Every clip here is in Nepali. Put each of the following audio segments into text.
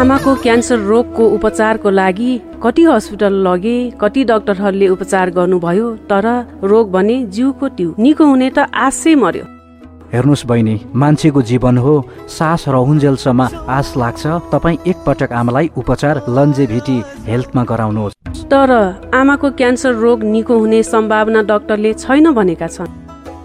आमाको क्यान्सर रोगको उपचारको लागि कति हस्पिटल लगे, कति डाक्टरहरूले उपचार गर्नुभयो, तर रोग भने जिउको ट्यु निको हुने त आशै मर्यो। हेर्नुस् बहिनी, मान्छेको जीवन हो, सास रहुन्जेलसम्म आश लाग्छ। तपाईँ एकपटक आमालाई उपचार लन्जेभिटी हेल्थमा गराउनुहोस्। तर आमाको क्यान्सर रोग निको हुने सम्भावना डाक्टरले छैन भनेका छन्।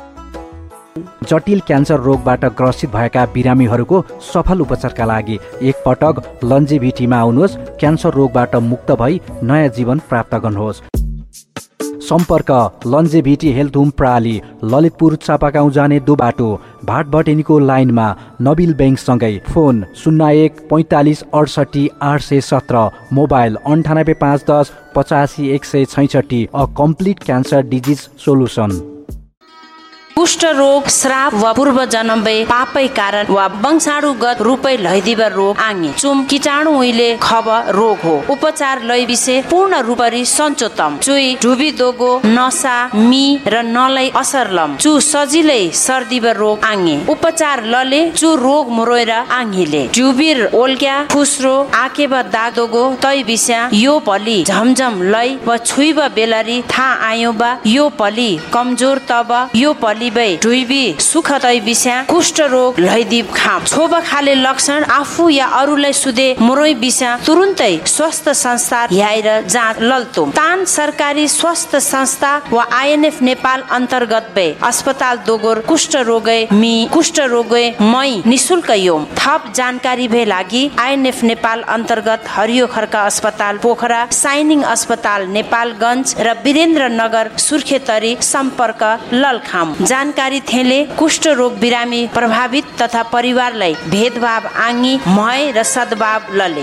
जटिल क्यान्सर रोगबाट ग्रसित भएका बिरामीहरूको सफल उपचारका लागि एकपटक लन्जेभिटीमा आउनुहोस्। क्यान्सर रोगबाट मुक्त भई नयाँ जीवन प्राप्त गर्नुहोस्। सम्पर्क लन्जेभिटी हेल्थ होम प्राली, ललितपुर चापागाउँ जाने दो बाटो, भाटभटेनीको लाइनमा Nabil बैंकसँगै। Phone 01 45 68 817, mobile 98 510 85 166। A complete cancer disease solution. कुष्ठ रोग श्राप वा पूर्व जन्मबै पापै कारण वा वंशाणुगत रूपै लैदिबर रोग आङे चुम कीटाणु उहिले खब रोग हो। उपचार लै विषय पूर्ण रूपरी सञ्चोतम चुई ढुबी दोगो नसा मी र नलै असरलम चु सजिलै सर्दिबर रोग आङे उपचार लले चु रोग मुरोएर आङिले ढुबीर ओल्क्या फुस्रो आकेब दाग दोगो तै विषय यो पली झमझम लै व छुइब बेलरी था आयो बा यो पली कमजोर तब यो पली ढुइबी सुख तै विषय कुष्ठ रोग लैदिब खाम छोब खाले लक्षण आफू या अरूलाई सुधे मुरोइ विषय तुरुन्तै स्वास्थ्य संस्था ल्याएर जाँच लल्तो तान सरकारी स्वास्थ्य संस्था वा आइएनएफ नेपाल अन्तर्गत बे अस्पताल दोगोर कुष्ठ रोगै मी कुष्ठ रोगै मै निशुल्क योम थप जानकारी भए लागि आइएनएफ नेपाल अन्तर्गत हरियो खर्का अस्पताल पोखरा, साइनिङ अस्पताल नेपालगञ्ज र वीरेन्द्रनगर सुर्खेतरी सम्पर्क ललखाम। जानकारी थेले कुष्ठ रोग बिरामी प्रभावित तथा परिवारलाई भेदभाव आङी मय र सद्भाव लले।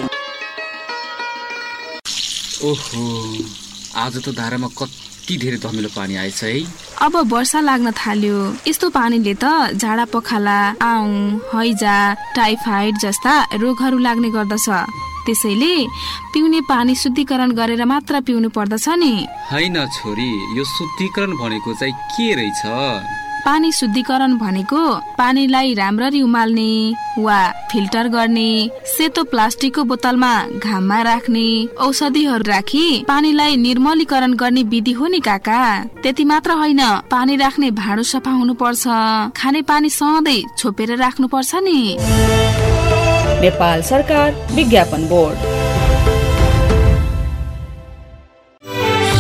ओहो, आज त धारामा कति धेरै धमिलो पानी आएछ है। अब वर्षा लाग्न थाल्यो। यस्तो पानीले त झाडा पखाला, आउँ, हैजा, टाइफाइड जस्ता रोगहरू लाग्ने गर्दछ। त्यसैले पिउने पानी शुद्धिकरण गरेर मात्र पिउनु पर्दछ नि। हैन छोरी, यो शुद्धिकरण भनेको चाहिँ के रहेछ? पानी शुद्धिकरण भनेको पानीलाई राम्ररी उमाल्ने वा फिल्टर गर्ने, सेतो प्लास्टिकको बोतलमा घाममा राख्ने, औषधिहरू राखी पानीलाई निर्मलीकरण गर्ने विधि हो नि काका। त्यति मात्र होइन, पानी राख्ने भाँडो सफा हुनु पर्छ, खाने पानी सधैँ छोपेर राख्नु पर्छ नि। नेपाल सरकार विज्ञापन बोर्ड।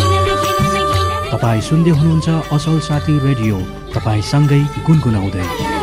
तपाईँ सुन्दै हुनुहुन्छ असल साथी रेडियो, तपाईँ सँगै गुनगुनाउँदै।